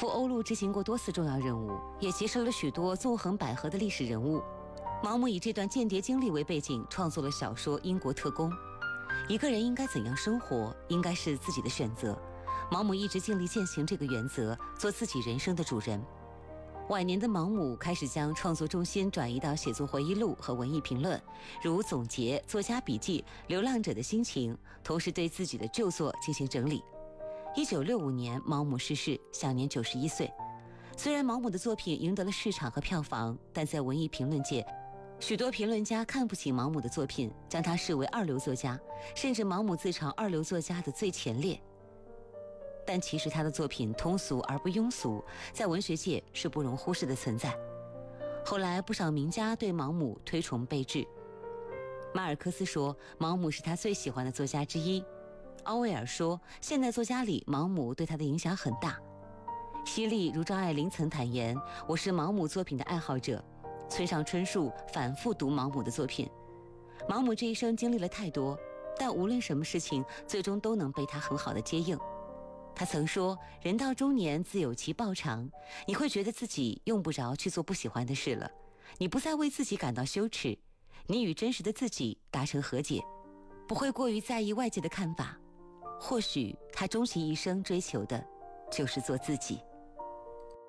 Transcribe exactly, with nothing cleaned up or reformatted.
赴欧陆执行过多次重要任务，也结识了许多纵横捭阖的历史人物。毛姆以这段间谍经历为背景，创作了小说《英国特工》。一个人应该怎样生活，应该是自己的选择。毛姆一直尽力践行这个原则，做自己人生的主人。晚年的毛姆开始将创作重心转移到写作回忆录和文艺评论，如总结、作家笔记、流浪者的心情，同时对自己的旧作进行整理。一九六五年，毛姆逝世，享年九十一岁。虽然毛姆的作品赢得了市场和票房，但在文艺评论界，许多评论家看不起毛姆的作品，将他视为二流作家，甚至毛姆自嘲二流作家的最前列。但其实他的作品通俗而不庸俗，在文学界是不容忽视的存在。后来不少名家对毛姆推崇备至。马尔克斯说毛姆是他最喜欢的作家之一，奥威尔说现代作家里毛姆对他的影响很大。犀利如张爱玲曾坦言，我是毛姆作品的爱好者。村上春树反复读毛姆的作品。毛姆这一生经历了太多，但无论什么事情最终都能被他很好的接应。他曾说，人到中年自有其报偿，你会觉得自己用不着去做不喜欢的事了，你不再为自己感到羞耻，你与真实的自己达成和解，不会过于在意外界的看法。或许他终其一生追求的就是做自己。